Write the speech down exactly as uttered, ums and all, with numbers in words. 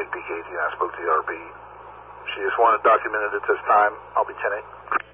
P K eighteen. I spoke to the R P. She just wanted documented at this time. I'll be ten eight.